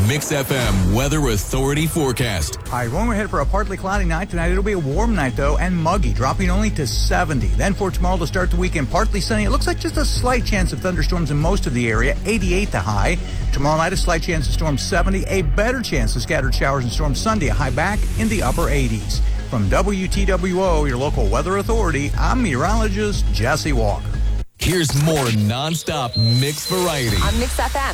Mix FM Weather Authority forecast. All right, going ahead for a partly cloudy night tonight. It'll be a warm night, though, and muggy, dropping only to 70. Then for tomorrow to start the weekend, partly sunny. It looks like just a slight chance of thunderstorms in most of the area, 88 the high. Tomorrow night, a slight chance of storms, 70. A better chance of scattered showers and storms Sunday, a high back in the upper 80s. From WTWO, your local weather authority, I'm meteorologist Jesse Walker. Here's more nonstop mix variety on Mix FM.